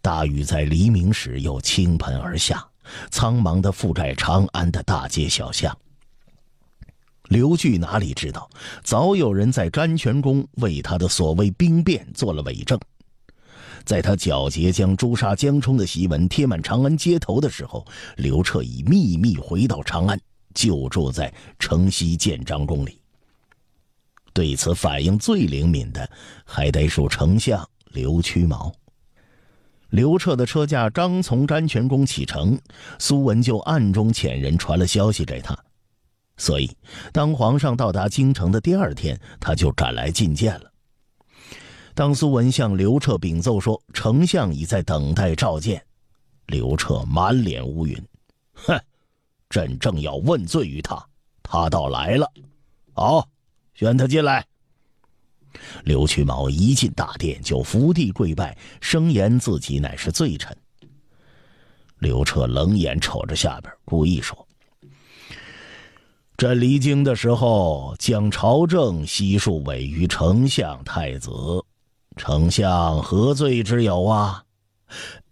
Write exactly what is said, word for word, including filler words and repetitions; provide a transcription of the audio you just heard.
大雨在黎明时又倾盆而下，苍茫地覆盖长安的大街小巷。刘据哪里知道，早有人在詹泉宫为他的所谓兵变做了伪证。在他皎洁将诛杀江充的檄文贴满长安街头的时候，刘彻已秘密回到长安，就住在城西建章宫里。对此反应最灵敏的，还得数丞相刘屈毛。刘彻的车驾刚从詹泉宫启程，苏文就暗中遣人传了消息给他。所以当皇上到达京城的第二天，他就赶来觐见了。当苏文向刘彻禀奏说丞相已在等待召见，刘彻满脸乌云：哼，朕正要问罪于他，他倒来了。好，宣他进来。刘屈毛一进大殿就伏地跪拜，声言自己乃是罪臣。刘彻冷眼瞅着下边，故意说：朕离京的时候，将朝政悉数委于丞相太子，丞相何罪之有啊？